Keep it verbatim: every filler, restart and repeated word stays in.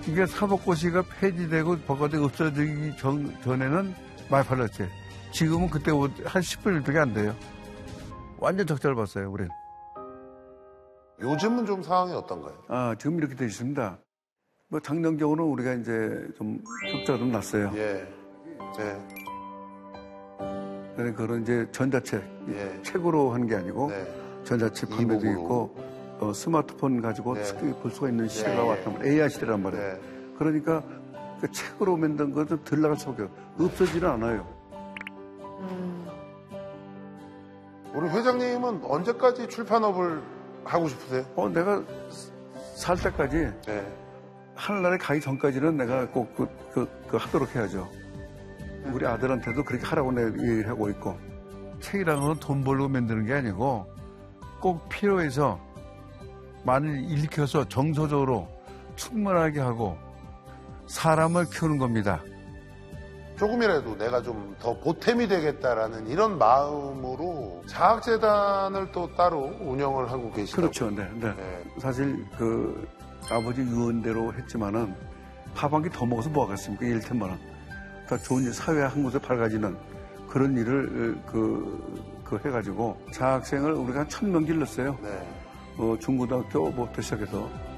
이게 사법고시가 폐지되고 법과대 없어지기 전, 전에는 많이 팔렸지. 지금은 그때 한 십 분 일 분이 안 돼요. 완전 적자를 봤어요, 우린. 요즘은 좀 상황이 어떤가요? 아, 지금 이렇게 되어 있습니다. 뭐 작년경우는 우리가 이제 좀 적자가 좀 났어요. 예. 네. 그런 이제 전자책, 예. 책으로 하는 게 아니고 네. 전자책 판매도 이북으로. 있고 어, 스마트폰 가지고 네. 쉽게 볼 수가 있는 시대가 네. 왔단 말이에요. 에이아이 시대란 말이에요. 네. 그러니까 그 책으로 만든 것은 덜 나갈 수밖에 없어지는 않아요. 음. 우리 회장님은 언제까지 출판업을 하고 싶으세요? 어, 내가 살 때까지 네. 하늘나라에 가기 전까지는 내가 꼭 그, 그, 그 하도록 해야죠. 우리 아들한테도 그렇게 하라고 내가 얘기하고 있고. 책이라는 건 돈 벌고 만드는 게 아니고 꼭 필요해서 많이 일으켜서 정서적으로 충만하게 하고 사람을 키우는 겁니다. 조금이라도 내가 좀 더 보탬이 되겠다라는 이런 마음으로 자학재단을 또 따로 운영을 하고 계시다고. 그렇죠. 네, 네. 네. 사실 그 아버지 유언대로 했지만은 밥 한 끼 더 먹어서 뭐 하겠습니까? 이를테면은 더 좋은 일, 사회 한 곳에 밝아지는 그런 일을 그, 그 해가지고 자학생을 우리가 한 천 명 길렀어요. 네. 어, 중고등학교부터 시작해서